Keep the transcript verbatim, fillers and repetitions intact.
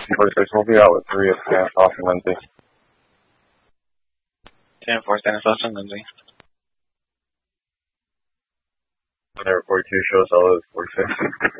forty-six, we'll be out with three at Austin Lindsay. ten four, Stannis Austin Lindsay. There, forty-two, show us all as forty-six.